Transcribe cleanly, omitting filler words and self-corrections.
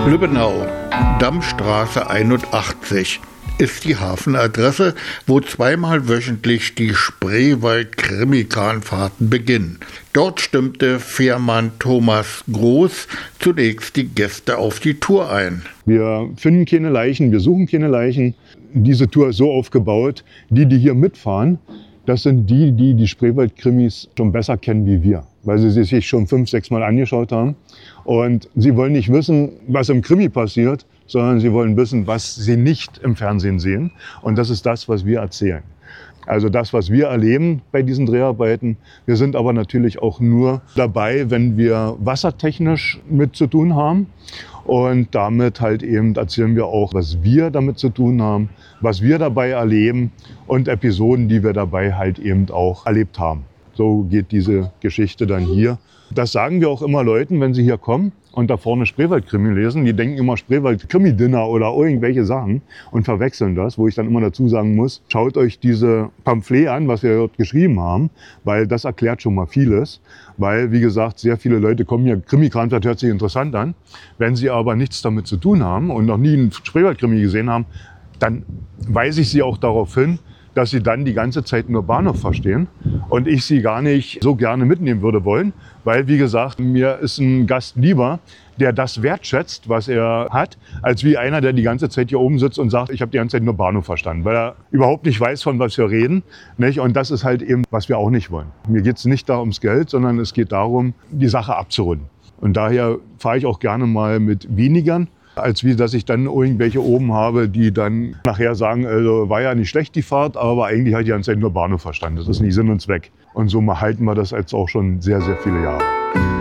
Lübbenau, Dammstraße 81, ist die Hafenadresse, wo zweimal wöchentlich die Spreewald-Krimi-Kahnfahrten beginnen. Dort stimmte Fährmann Thomas Groß zunächst die Gäste auf die Tour ein. Wir finden keine Leichen, wir suchen keine Leichen. Diese Tour ist so aufgebaut, die hier mitfahren, das sind die Spreewald-Krimis schon besser kennen wie wir, weil sie sich schon 5, 6 Mal angeschaut haben. Und sie wollen nicht wissen, was im Krimi passiert, sondern sie wollen wissen, was sie nicht im Fernsehen sehen. Und das ist das, was wir erzählen. Also das, was wir erleben bei diesen Dreharbeiten. Wir sind aber natürlich auch nur dabei, wenn wir wassertechnisch mit zu tun haben. Und damit halt eben erzählen wir auch, was wir damit zu tun haben, was wir dabei erleben und Episoden, die wir dabei halt eben auch erlebt haben. So geht diese Geschichte dann hier. Das sagen wir auch immer Leuten, wenn sie hier kommen und da vorne Spreewald-Krimi lesen. Die denken immer Spreewald-Krimi-Dinner oder irgendwelche Sachen und verwechseln das, wo ich dann immer dazu sagen muss, schaut euch diese Pamphlet an, was wir dort geschrieben haben, weil das erklärt schon mal vieles. Weil, wie gesagt, sehr viele Leute kommen hier, Krimi-Kahnfahrt hört sich interessant an. Wenn sie aber nichts damit zu tun haben und noch nie einen Spreewald-Krimi gesehen haben, dann weise ich sie auch darauf hin, dass sie dann die ganze Zeit nur Bahnhof verstehen und ich sie gar nicht so gerne mitnehmen würde wollen, weil, wie gesagt, mir ist ein Gast lieber, der das wertschätzt, was er hat, als wie einer, der die ganze Zeit hier oben sitzt und sagt, ich habe die ganze Zeit nur Bahnhof verstanden, weil er überhaupt nicht weiß, von was wir reden. Nicht? Und das ist halt eben, was wir auch nicht wollen. Mir geht es nicht da ums Geld, sondern es geht darum, die Sache abzurunden. Und daher fahre ich auch gerne mal mit wenigern, als wie, dass ich dann irgendwelche oben habe, die dann nachher sagen, also war ja nicht schlecht die Fahrt, aber eigentlich hat die ganze Zeit nur Bahnhof verstanden. Das ist nicht Sinn und Zweck. Und so halten wir das jetzt auch schon sehr, sehr viele Jahre.